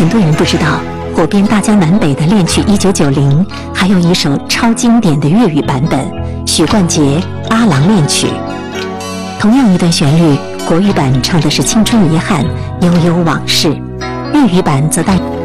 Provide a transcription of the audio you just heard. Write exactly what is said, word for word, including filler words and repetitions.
很多人不知道，火遍大江南北的恋曲一九九零，还有一首超经典的粤语版本——许冠杰《阿郎恋曲》。同样一段旋律，国语版唱的是青春遗憾、悠悠往事，粤语版则带